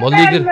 Molligir.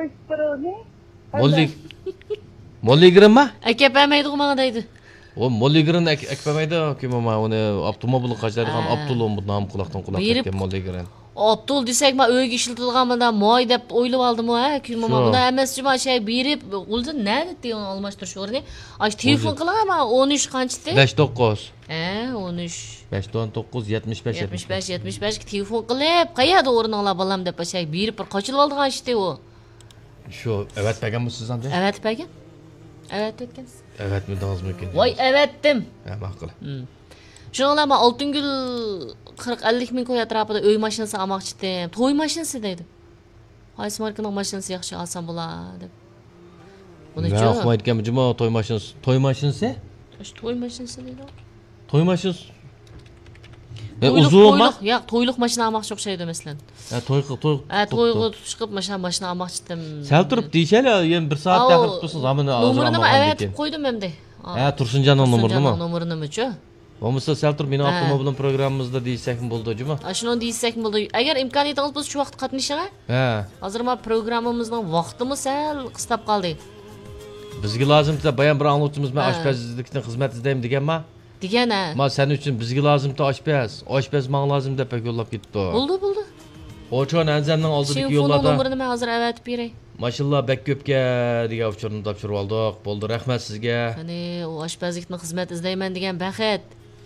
Molligirin mi? Akapmaydi mana deydi. O molligirin akpamaydi kim ama onu avtomobil qajargan Abdullah bu nam quloqdan quloqqa ketgan molligirin. Abdul desek ma uyga ishlatilganmanda moy deb o'ylab oldim ha, kim ama bunda emaschi ma şey berib, o'zi nima dedi onu almashtirish o'rni. Ay telefon qilaman 13 qanchdi? 59. 13 519 75 telefon qilib, qayerda o'rin ola bolam deb şey berib bir qochilib olgan ishdi u. Shu evet deganmisiz anda? Evet degan. Evet etgansiz. Evet mi dağız mümkün? Voy evetdim. Ha ma'qul. Shuningdek men Oltingul 40-50 ming qo'y atrofida uy mashinasi olmoqchi edim. To'y mashinasi deydi. Qaysi markaning mashinasi yaxshi olsam bo'ladi deb. Buni-chi? Yo'q, men aytganman, juma to'y mashinasi. To'y mashinasi? To'y mashinasi deydi. To'y mashinasi. Uzunmi? Yo'q, to'yliq mashina olmoqchi o'xshaydi masalan. Ha, to'y. Ha, to'yga chiqib mashina olmoqchi edim. Sal turib deyshali, endi 1 soat taqib tursiz, amini hozir Nomerini evet qo'ydim endi. Ha, Tursunjonning nomerini. Nomerinimi-chi? Bo'lmasa sal turib meni avtomobilim programmamizda deysakmi bo'ldi, juma. Shuni deysakmi bo'ldi. Agar imkoniyatingiz bo'lsa shu vaqt qatnashing. Ha. Hozir men programmamizning vaqtimiz sal qistab qoldi. Bizga lozimda bayan bir anglitimiz men oshpazlikning xizmat izlayman deganman. Degana. Ma sen uchun bizga lozimda oshpaz. Oshpaz menga lozim deb yo'llab ketdi. Bo'ldi. O'chon anzamning oldidagi yo'llarda. Telefon nomerini men hozir avatib beray. Mashallah bek ko'pga degan uchurni topshirib oldik. Bo'ldi, rahmat sizga. Qani, u oshpazlikni xizmat izlayman degan baxet.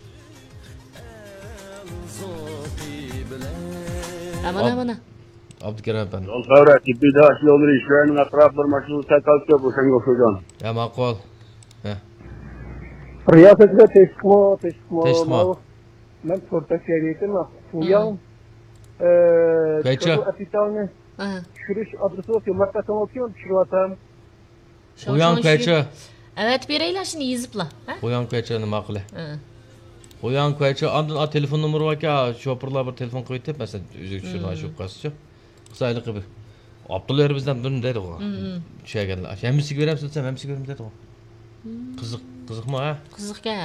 Mana. Abdukarim efendi. Sonra tipide aşılı işlerinin atrafları maçlı tekalk yapıyor sen koşacaksın. Ya ma'qul. Riyasetine teşkimo. Teşkimo. Ben sorta şeriyetim var. Uyan. Kaçı? Ofisalne. Şuruş adresi okuyor. Markasını okuyor. Şuruatam. Uyan kaçı? Evet bereyler şimdi yazıpla. Uyan kaçı ma'qul. Uyan kaçı andın telefon numara var ki şoförler bir telefon koyup tep mesela üzük şuna şu qasçı. Qısaylık gibi. Abdullah bizden dün dedi o. Şey geldi. Hemisi göremsin sen hemisi görüm dedi o. Qiziqmi ha? Qiziq-ka.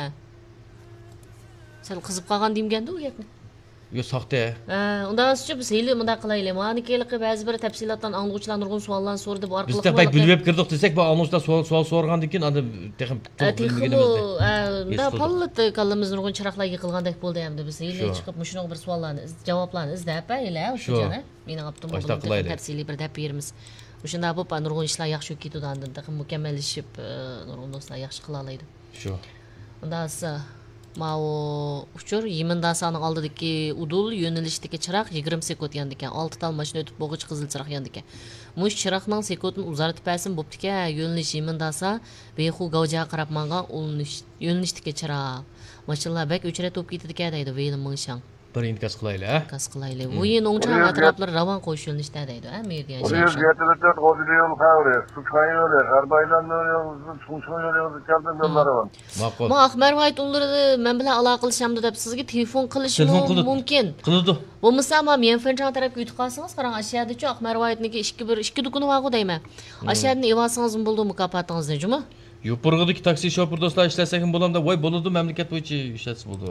Sal qizib qolgan demganda u gapni. Yo soxta. Unda sizcha biz hali bunda qilaylik. Manikilik ba'zi bir tafsilotdan anglovchilar nurg'un savollarni so'radi bu orqali. Biz de pek bilib kirdik desak bu anglovchilar savol so'ragandan keyin anda texim bilmaganimizda. Unda pallat kallamiz nurg'un chiroqlar yiqilgandek bo'ldi hamda biz hali chiqib shunaqa bir savollarni javoblarni izlab hali o'sha jana. Mening optimizmim tafsiliy bir deb beramiz. O'shanda bu nurg'un ishlar yaxshi ketdi undan texim mukammallashib nurg'un do'stlar yaxshi qila oladi. Shu. Unda Mao uchur Yemendasaning oldidagi udul yo'nalishdagi chiroq 20 sekund yandikan. 6 tal mashina o'tib bo'g'ich qizil chiroq yandikan. Mush chiroqning sekundini uzartib bersin bo'pti-ka, yo'nalish Yemendasa bexu gavjaga qarab mangan yo'nalishdagi chiroq. Mashallah bak o'chira to'p ketdi-ka deydi Velim Mingshang. Bir inkas qilaylik, ha? Inkas qilaylik. O'yin o'ngchang atroflar ravon qo'yish yo'nalishda deydi, ha, mergan şey. Oraya getirdiler, koduyor, kavre. Sıçkayıyorlar, Erbaylan'ın sıçkayıyorlar, keldim yolları var. Ma'qul. Ma Ahmer White ularni men bilan aloqa qilishamdi deb sizga telefon qilishim mumkin. Qildi. Bo'lmasa ama men Fenchang tarafga yutib qolsangiz, qarang, ashiyada-chi Ahmer White'niki 2 dukuni bor deyman. Ashiyadni evasangiz bo'ldi mukofotingizni, juma? Yupurg'idagi taksi shofir do'stlar ishlasak ham bo'lamda, voy bo'ladi, mamlakat bo'yicha ishlatsa bo'ldi.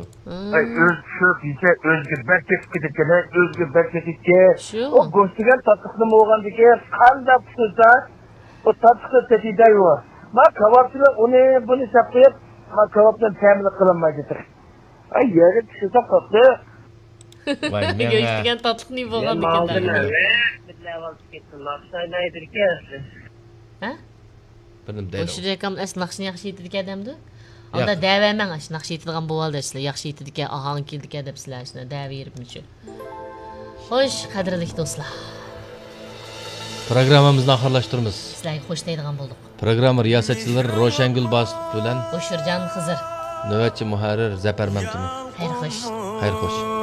O'zga barcha ketibdilar, o'zga barcha ketdi. O go'shtigan tatliqni bo'lgandiki, qanday qilsa, o tatliqni tetidayo. Ma kavobchilar uni buni saqlab, ma kavobdan ta'min qilinmaydi. Ay, yerga tushsa qotdi. Voy, men go'shtigan tatliqni bo'lgandiki. Bitta avval ketdim, maqsadaydirki. Ha? O'sha rekam naqshni yaxshi yetadigan odamda. Unda da'vaman naqsh yetadigan bo'ldi sizlar, yaxshi yetadigan ahang keldigan deb sizlar shuni da'va beribmichi. Xo'sh, qadrli do'stlar. Programmamizni oxirlashtiramiz. Sizlarga xo'sh deydigan bo'ldik. Programma riyosatchilari Roshan Gulbas bilan O'shirjon Xizr. Navbatchi muharrir Zafar Mamtumi. Xayr xo'sh. Xayr xo'sh.